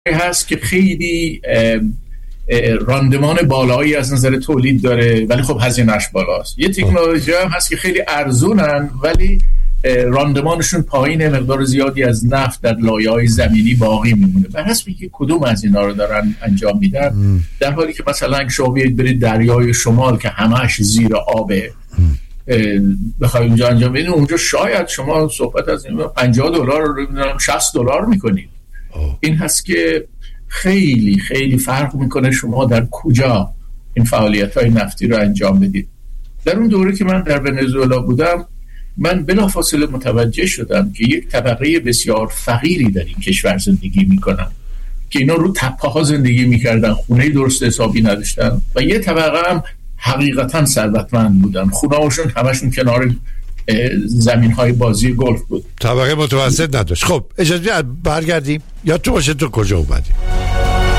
هست که خیلی راندمان بالایی از نظر تولید داره ولی خب هزینه‌اش بالاست. یه تکنولوژی هم هست که خیلی ارزونن ولی راندمانشون پایینه، مقدار زیادی از نفت در لایه‌های زمینی باقی میمونه. بر حسب اینکه کدوم از اینا رو دارن انجام میدن، در حالی که مثلا شما برید دریای شمال که همه‌اش زیر آبه بخواید اونجا انجام بدین، اونجا شاید شما صحبت از $50 رو $60 میکنید. این هست که خیلی خیلی فرق میکنه شما در کجا این فعالیت‌های نفتی رو انجام بدید. در اون دوره که من در ونزوئلا بودم، من بلافاصله متوجه شدم که یک طبقه بسیار فقیری در این کشور زندگی میکنن که اینا رو تپه‌ها زندگی میکردن، خونه درست حسابی نداشتن، و یه طبقه هم حقیقتا ثروتمند بودن، خونه‌هاشون همشون کنار زمین‌های بازی گلف بود. طبقه متوسط نداشت. خب اجازه برگردیم یا تو باشه تو کجا اومدی؟